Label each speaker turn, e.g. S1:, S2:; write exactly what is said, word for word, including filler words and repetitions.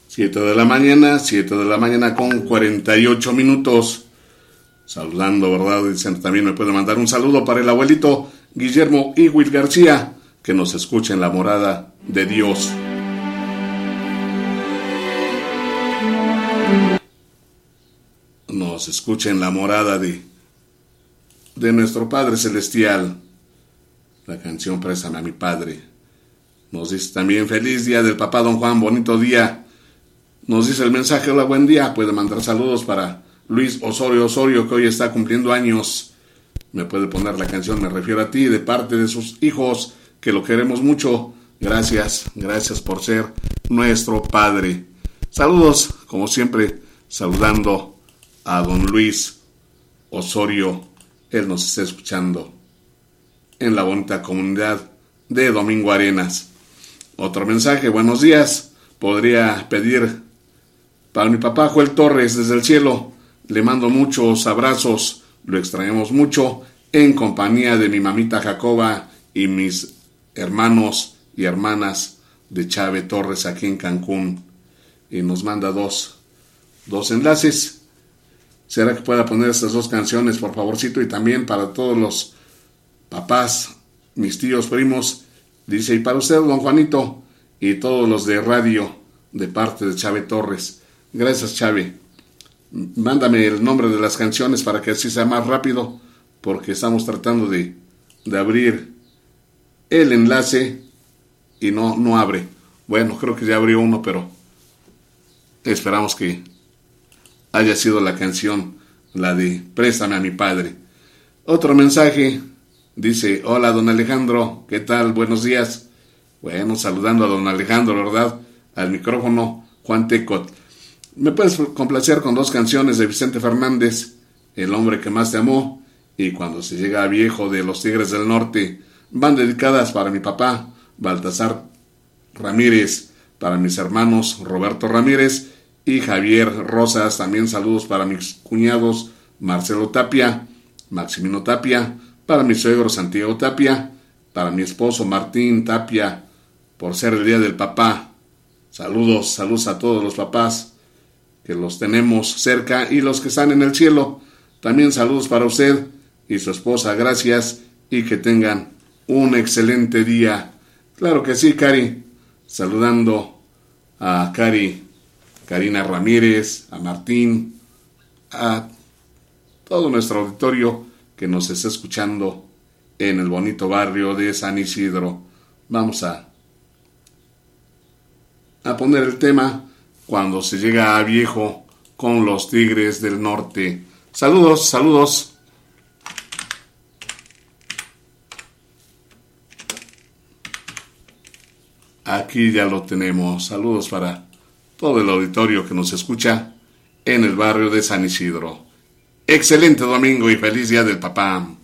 S1: siete de la mañana, siete de la mañana con cuarenta y ocho minutos. Saludando, ¿verdad? Dicen, también me puede mandar un saludo para el abuelito Guillermo Iguil García, que nos escucha en la morada de Dios. Nos escucha en la morada de, de nuestro Padre Celestial. La canción Préstame a mi Padre. Nos dice también, feliz día del papá Don Juan, bonito día. Nos dice el mensaje, hola, buen día. Puede mandar saludos para Luis Osorio Osorio, que hoy está cumpliendo años. Me puede poner la canción, me refiero a ti, de parte de sus hijos, que lo queremos mucho. Gracias, gracias por ser nuestro padre. Saludos, como siempre, saludando a don Luis Osorio. Él nos está escuchando en la bonita comunidad de Domingo Arenas. Otro mensaje, buenos días. Podría pedir para mi papá Joel Torres desde el cielo. Le mando muchos abrazos, lo extrañamos mucho, en compañía de mi mamita Jacoba y mis hermanos y hermanas de Chávez Torres aquí en Cancún. Y nos manda dos, dos enlaces. ¿Será que pueda poner estas dos canciones, por favorcito? Y también para todos los papás, mis tíos, primos. Dice, y para usted, don Juanito, y todos los de radio, de parte de Chávez Torres. Gracias, Chávez. Mándame el nombre de las canciones para que así sea más rápido, porque estamos tratando de, de abrir el enlace y no, no abre. Bueno, creo que ya abrió uno, pero esperamos que haya sido la canción, la de Préstame a mi Padre. Otro mensaje, dice, hola don Alejandro, ¿qué tal? Buenos días. Bueno, saludando a don Alejandro, ¿verdad? Al micrófono, Juan Tecot. ¿Me puedes complacer con dos canciones de Vicente Fernández, El hombre que más te amó, y Cuando se llega a viejo, de los Tigres del Norte? Van dedicadas para mi papá, Baltasar Ramírez, para mis hermanos Roberto Ramírez y Javier Rosas. También saludos para mis cuñados Marcelo Tapia, Maximino Tapia, para mi suegro Santiago Tapia, para mi esposo Martín Tapia, por ser el día del papá. Saludos, saludos a todos los papás que los tenemos cerca y los que están en el cielo. También saludos para usted y su esposa, gracias, y que tengan un excelente día. Claro que sí, Cari. Saludando a Cari, Karina Ramírez, a Martín, a todo nuestro auditorio que nos está escuchando en el bonito barrio de San Isidro. Vamos a, a poner el tema Cuando se llega a viejo, con los Tigres del Norte. Saludos, saludos. Aquí ya lo tenemos. Saludos para todo el auditorio que nos escucha en el barrio de San Isidro. Excelente domingo y feliz día del papá.